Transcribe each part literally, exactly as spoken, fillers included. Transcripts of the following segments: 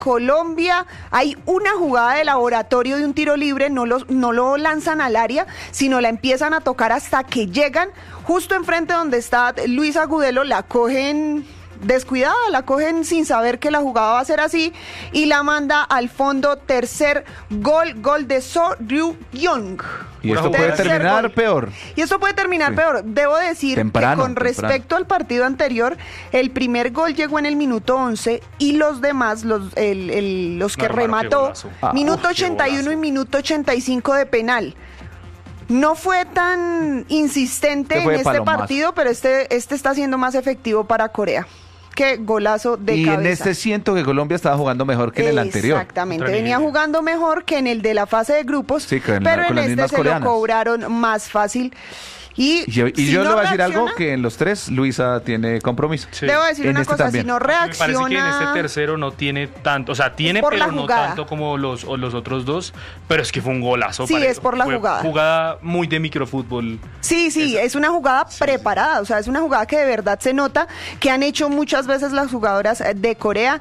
Colombia, hay una jugada de laboratorio de un tiro libre, no lo, no lo lanzan al área, sino la empiezan a tocar hasta que llegan justo enfrente donde está Luis Agudelo, la cogen descuidada, la cogen sin saber que la jugada va a ser así y la manda al fondo. Tercer gol, gol de So Ryu-Young. Y esto puede terminar gol. peor. Y esto puede terminar sí. peor. Debo decir temprano, que con temprano. respecto al partido anterior, el primer gol llegó en el minuto once y los demás, los, el, el, los que no, remató, ah, minuto uf, ochenta y uno y minuto ochenta y cinco de penal. No fue tan insistente en este palomazo. partido, pero este, este está siendo más efectivo para Corea. Qué golazo de y cabeza. Y en este siento que Colombia estaba jugando mejor que en el anterior. Exactamente, venía jugando mejor que en el de la fase de grupos, sí, pero la, en este se coreanas. lo cobraron más fácil. Y, y, y si yo no le voy a decir reacciona, algo, que en los tres Luisa tiene compromiso. Sí. Debo decir en una este cosa, también. si no reacciona... Me parece que en este tercero no tiene tanto, o sea, tiene pero no tanto como los, o los otros dos, pero es que fue un golazo. Sí, es por la fue jugada. jugada muy de microfútbol. Sí, sí, esa. es una jugada sí, preparada, sí. o sea, es una jugada que de verdad se nota, que han hecho muchas veces las jugadoras de Corea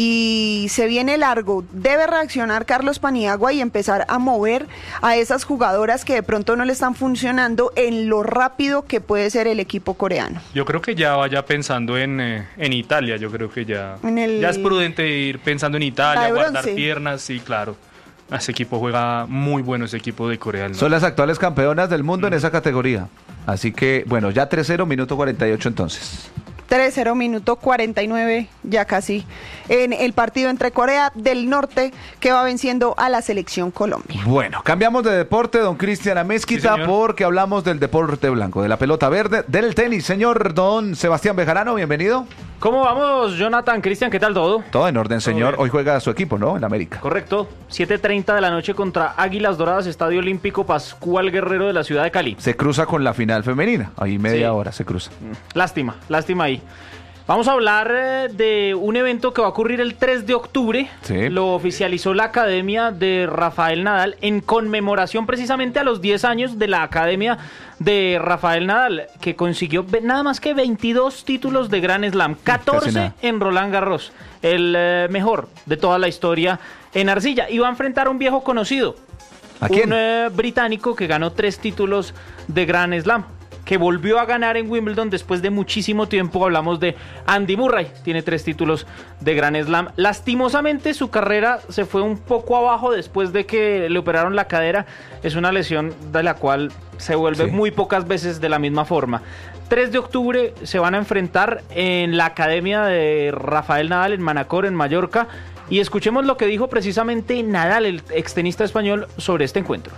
y se viene largo. Debe reaccionar Carlos Paniagua y empezar a mover a esas jugadoras que de pronto no le están funcionando en lo rápido que puede ser el equipo coreano. Yo creo que ya vaya pensando en, eh, en Italia, yo creo que ya, el, ya es prudente ir pensando en Italia, guardar piernas, sí, claro. Ese equipo juega muy bueno, ese equipo de Corea del Norte. Son las actuales campeonas del mundo mm. en esa categoría. Así que, bueno, ya tres cero, minuto cuarenta y ocho entonces. tres cero, minuto cuarenta y nueve, ya casi, en el partido entre Corea del Norte, que va venciendo a la selección Colombia. Bueno, cambiamos de deporte, don Cristian Amezquita, sí, porque hablamos del deporte blanco, de la pelota verde, del tenis. Señor don Sebastián Bejarano, bienvenido. ¿Cómo vamos, Jonathan? Cristian, ¿qué tal todo? Todo en orden, señor. Hoy juega su equipo, ¿no? En América. Correcto. siete treinta de la noche contra Águilas Doradas, Estadio Olímpico Pascual Guerrero de la ciudad de Cali. Se cruza con la final femenina. Ahí media sí. hora se cruza. Lástima, lástima ahí. Vamos a hablar de un evento que va a ocurrir el tres de octubre. Sí. Lo oficializó la Academia de Rafael Nadal en conmemoración precisamente a los diez años de la Academia de Rafael Nadal, que consiguió nada más que veintidós títulos de Grand Slam, catorce en Roland Garros, el eh, mejor de toda la historia en arcilla. Y va a enfrentar a un viejo conocido, ¿a quién? Un eh, británico que ganó tres títulos de Grand Slam, que volvió a ganar en Wimbledon después de muchísimo tiempo. Hablamos de Andy Murray, tiene tres títulos de Grand Slam. Lastimosamente su carrera se fue un poco abajo después de que le operaron la cadera. Es una lesión de la cual se vuelve sí. muy pocas veces de la misma forma. tres de octubre se van a enfrentar en la Academia de Rafael Nadal en Manacor, en Mallorca. Y escuchemos lo que dijo precisamente Nadal, el extenista español, sobre este encuentro.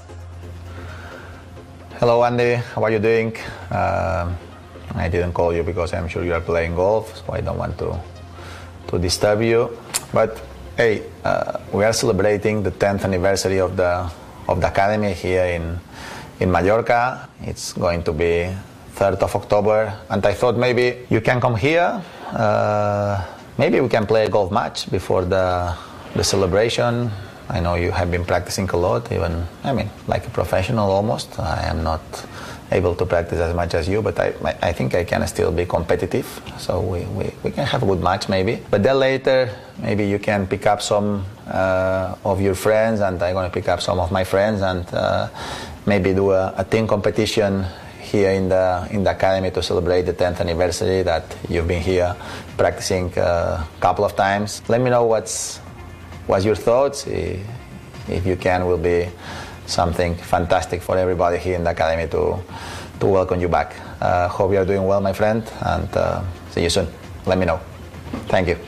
Hello Andy, how are you doing? Uh, I didn't call you because I'm sure you are playing golf, so I don't want to to disturb you. But hey, uh, we are celebrating the tenth anniversary of the of the academy here in in Mallorca. It's going to be third of October, and I thought maybe you can come here. Uh, maybe we can play a golf match before the the celebration. I know you have been practicing a lot, even, I mean, like a professional almost. I am not able to practice as much as you, but I I think I can still be competitive. So we, we, we can have a good match maybe. But then later, maybe you can pick up some uh, of your friends, and I'm going to pick up some of my friends, and uh, maybe do a, a team competition here in the in the academy to celebrate the tenth anniversary that you've been here practicing a couple of times. Let me know what's What's your thoughts? If you can, will be something fantastic for everybody here in the academy to to welcome you back. Uh, hope you are doing well, my friend, and uh, see you soon. Let me know. Thank you.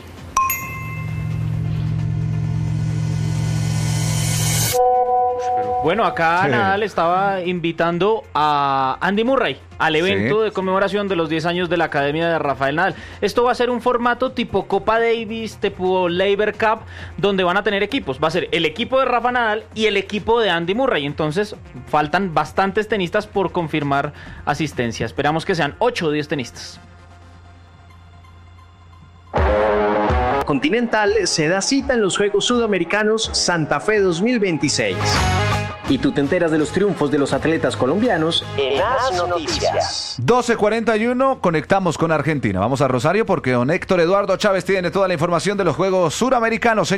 Bueno, acá sí. Nadal estaba invitando a Andy Murray al evento sí. de conmemoración de los diez años de la Academia de Rafael Nadal. Esto va a ser un formato tipo Copa Davis, tipo Laver Cup, donde van a tener equipos. Va a ser el equipo de Rafa Nadal y el equipo de Andy Murray. Entonces, faltan bastantes tenistas por confirmar asistencia. Esperamos que sean ocho o diez tenistas. Continental se da cita en los Juegos Sudamericanos Santa Fe dos mil veintiséis. Y tú te enteras de los triunfos de los atletas colombianos en As Noticias. doce cuarenta y uno, conectamos con Argentina. Vamos a Rosario porque don Héctor Eduardo Chávez tiene toda la información de los Juegos Suramericanos.